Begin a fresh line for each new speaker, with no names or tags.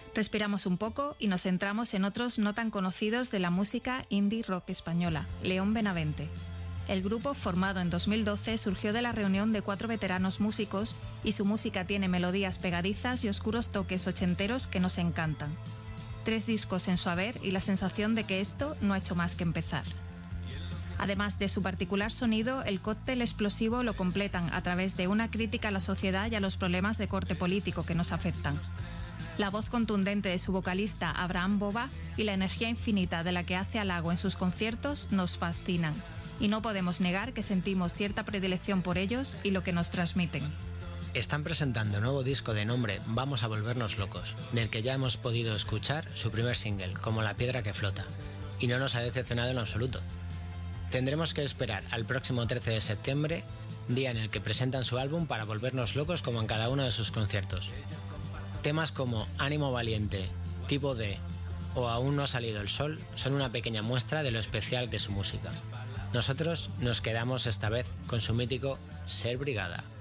Respiramos un poco y nos centramos en otros no tan conocidos de la música indie rock española, León Benavente. El grupo, formado en 2012, surgió de la reunión de 4 veteranos músicos y su música tiene melodías pegadizas y oscuros toques ochenteros que nos encantan. 3 discos en su haber y la sensación de que esto no ha hecho más que empezar. Además de su particular sonido, el cóctel explosivo lo completan a través de una crítica a la sociedad y a los problemas de corte político que nos afectan. La voz contundente de su vocalista Abraham Boba y la energía infinita de la que hace halago en sus conciertos nos fascinan, y no podemos negar que sentimos cierta predilección por ellos y lo que nos transmiten.
Están presentando nuevo disco de nombre Vamos a volvernos locos, del que ya hemos podido escuchar su primer single, Como la piedra que flota, y no nos ha decepcionado en absoluto. Tendremos que esperar al próximo 13 de septiembre, día en el que presentan su álbum, para volvernos locos como en cada uno de sus conciertos. Temas como Ánimo Valiente, Tipo D o Aún no ha salido el sol son una pequeña muestra de lo especial de su música. Nosotros nos quedamos esta vez con su mítico Ser Brigada.